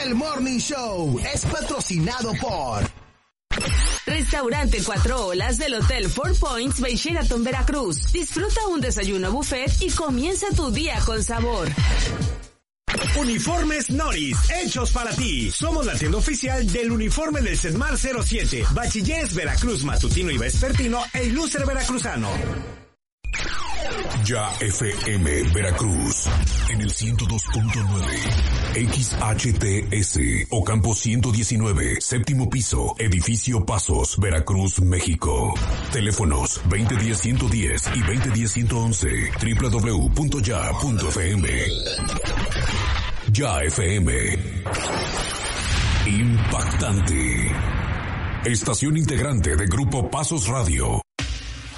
El Morning Show es patrocinado por Restaurante Cuatro Olas del Hotel Four Points by Sheraton, Veracruz. Disfruta un desayuno buffet y comienza tu día con sabor. Uniformes Noris, hechos para ti. Somos la tienda oficial del uniforme del CEDMAR 07, Bachilleres Veracruz Matutino y Vespertino e Ilustre Veracruzano. Ya FM Veracruz en el 102.9 XHTS Ocampo 119, séptimo piso, edificio Pasos, Veracruz, México. Teléfonos 2010-110 y 2010-111, www.ya.fm. Ya FM. Impactante. Estación integrante de Grupo Pasos Radio.